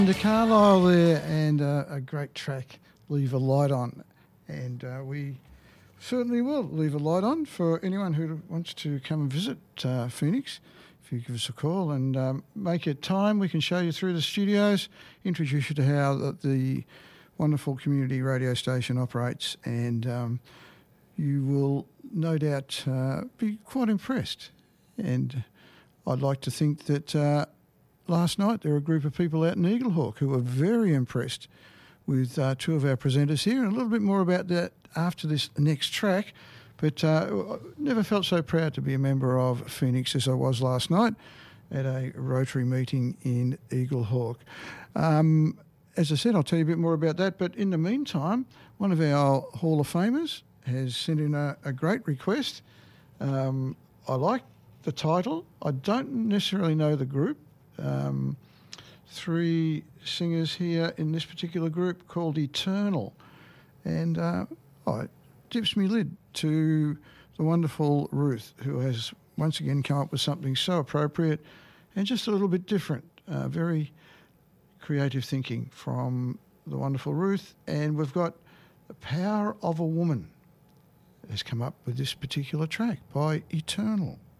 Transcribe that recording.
To Carlisle there, and a great track, Leave a Light On. And we certainly will leave a light on for anyone who wants to come and visit Phoenix. If you give us a call and make it time, we can show you through the studios, introduce you to how the wonderful community radio station operates, and you will no doubt be quite impressed. And I'd like to think that last night there were a group of people out in Eaglehawk who were very impressed with two of our presenters here, and a little bit more about that after this next track. But never felt so proud to be a member of Phoenix as I was last night at a Rotary meeting in Eaglehawk. As I said, I'll tell you a bit more about that. But in the meantime, one of our Hall of Famers has sent in a great request. I like the title. I don't necessarily know the group. Three singers here in this particular group called Eternal. And it dips me lid to the wonderful Ruth, who has once again come up with something so appropriate and just a little bit different. Very creative thinking from the wonderful Ruth. And we've got The Power of a Woman has come up with this particular track by Eternal.